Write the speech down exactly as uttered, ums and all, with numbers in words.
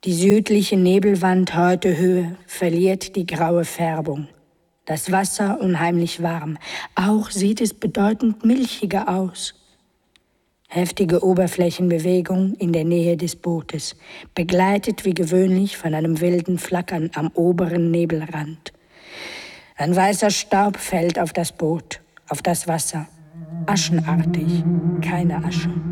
Die südliche Nebelwand heute Höhe verliert die graue Färbung. Das Wasser unheimlich warm. Auch sieht es bedeutend milchiger aus. Heftige Oberflächenbewegung in der Nähe des Bootes, begleitet wie gewöhnlich von einem wilden Flackern am oberen Nebelrand. Ein weißer Staub fällt auf das Boot, auf das Wasser. Aschenartig, keine Asche.